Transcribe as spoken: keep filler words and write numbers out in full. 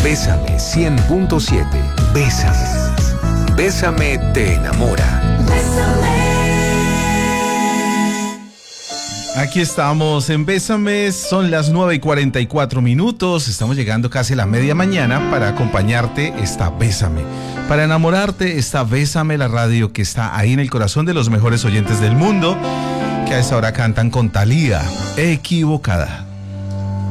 Bésame cien punto siete. Bésame. Bésame te enamora. Aquí estamos en Bésame, son las nueve y cuarenta y cuatro minutos, estamos llegando casi a la media mañana. Para acompañarte está Bésame, para enamorarte está Bésame, la radio que está ahí en el corazón de los mejores oyentes del mundo, que a esta hora cantan con Thalía, Equivocada.